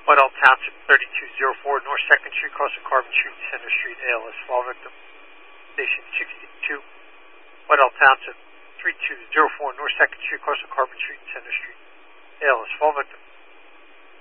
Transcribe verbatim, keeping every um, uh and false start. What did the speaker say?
Whitehall Township, thirty-two oh four North second Street, crossing Carbon Street, Center Street, A L S. Fall victim. Station sixty-two. Whitehall Township, thirty-two oh four North second Street, crossing Carbon Street, Center Street, A L S. Fall victim.